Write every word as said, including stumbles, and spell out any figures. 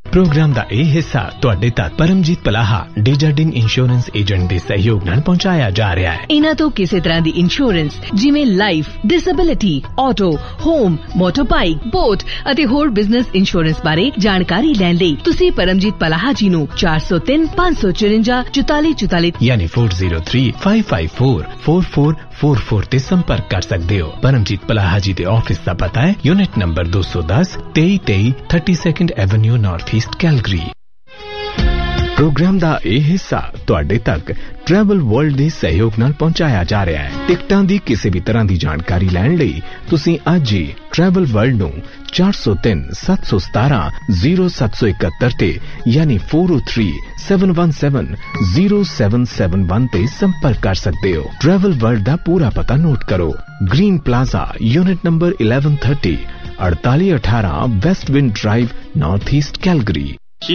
Programme दा ਇਹ ਹਿੱਸਾ ਤੁਹਾਡੇ ਤੱਕ ਪਰਮਜੀਤ ਪਲਾਹਾ ਡੇਜਰਡਿਨ ਇੰਸ਼ੋਰੈਂਸ ਏਜੰਟ ਦੇ ਸਹਿਯੋਗ ਨਾਲ ਪਹੁੰਚਾਇਆ ਜਾ ਰਿਹਾ ਹੈ। ਇਹਨਾਂ ਤੋਂ ਕਿਸੇ ਤਰ੍ਹਾਂ ਦੀ ਇੰਸ਼ੋਰੈਂਸ ਜਿਵੇਂ life, disability, auto, home, ਮੋਟਰਬਾਈਕ, boat ਅਤੇ ਹੋਰ ਬਿਜ਼ਨਸ ਇੰਸ਼ੋਰੈਂਸ ਬਾਰੇ ਜਾਣਕਾਰੀ ਲੈਣ ਲਈ ਤੁਸੀਂ ਪਰਮਜੀਤ ਪਲਾਹਾ ਜੀ ਨੂੰ ਚਾਰ ਸੌ ਤਿੰਨ ਪੰਜ ਸੌ ਚੁਰੰਜਾ ਚੁਤਾਲੀ ਚੁਤਾਲੀ ਯਾਨੀ ਚਾਰ ਜ਼ੀਰੋ ਤਿੰਨ ਪੰਜ ਪੰਜ ਚਾਰ ਚਾਰ ਚਾਰ ਚਾਰ ਚਾਰ ਤੇ ਸੰਪਰਕ ਕਰ ਸਕਦੇ ਹੋ। ਪਰਮਜੀਤ ਪਲਾਹਾ ਜੀ ਦੇ ਆਫਿਸ ਦਾ ਪਤਾ ਹੈ ਯੂਨਿਟ ਨੰਬਰ ਦੋ ਸੌ ਦਸ ਤੇਈ ਤੇਈ thirty-second avenue north East Calgary. Programme ਦਾ ਇਹ ਹਿੱਸਾ ਤੁਹਾਡੇ ਤੱਕ ਟਰੈਵਲ ਵਰਲਡ ਦੇ ਸਹਿਯੋਗ ਨਾਲ ਪਹੁੰਚਾਇਆ ਜਾ ਰਿਹਾ ਹੈ। ਟਿਕਟਾਂ ਦੀ ਕਿਸੇ ਵੀ ਤਰ੍ਹਾਂ ਦੀ ਜਾਣਕਾਰੀ ਲੈਣ ਲਈ ਤੁਸੀਂ ਅੱਜ ਹੀ ਟਰੈਵਲ ਵਰਲਡ ਨੂੰ ਚਾਰ ਸੌ ਤਿੰਨ ਸੱਤ ਸੌ ਸਤਾਰਾਂ ਜ਼ੀਰੋ ਸੱਤ ਸੌ ਇਕਹੱਤਰ ਤੇ ਯਾਨੀ ਚਾਰ ਜ਼ੀਰੋ ਤਿੰਨ ਸੱਤ ਇੱਕ ਸੱਤ ਜ਼ੀਰੋ ਸੱਤ ਸੱਤ ਇੱਕ ਤੇ ਸੰਪਰਕ ਕਰ ਸਕਦੇ ਹੋ। ਟਰੈਵਲ ਵਰਲਡ ਦਾ ਪੂਰਾ ਪਤਾ ਨੋਟ ਕਰੋ। Green plaza unit number eleven thirty ਅੜਤਾਲੀ ਅਠਾਰਾਂ West wind drive north East Calgary.